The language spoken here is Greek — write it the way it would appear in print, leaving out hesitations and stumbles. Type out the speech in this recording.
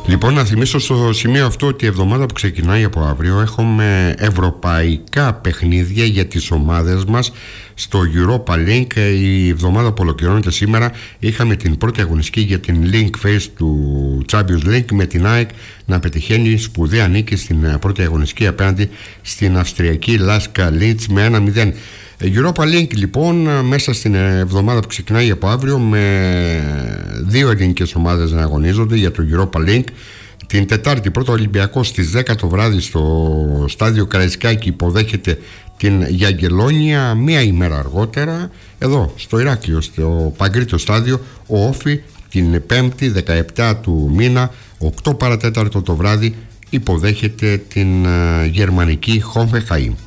Λοιπόν, να θυμίσω στο σημείο αυτό ότι η εβδομάδα που ξεκινάει από αύριο έχουμε ευρωπαϊκά παιχνίδια για τις ομάδες μας στο Europa Link. Η εβδομάδα που ολοκληρώνεται σήμερα είχαμε την πρώτη αγωνιστική για την Link Phase του Champions League με την ΑΕΚ να πετυχαίνει σπουδαία νίκη στην πρώτη αγωνιστική απέναντι στην αυστριακή Laska Linz με 1-0. Europa Link λοιπόν μέσα στην εβδομάδα που ξεκινάει από αύριο με δύο ελληνικές ομάδες να αγωνίζονται για το Europa Link. Την Τετάρτη πρώτο Ολυμπιακός στις 10 το βράδυ στο στάδιο Καραϊσκάκη υποδέχεται την Γιαγκελόνια. Μία ημέρα αργότερα εδώ στο Ηράκλειο, στο Παγκρίτιο στάδιο, ο Όφι την 5η 17 του μήνα 8 παρατέταρτο το βράδυ υποδέχεται την γερμανική Hoffenheim.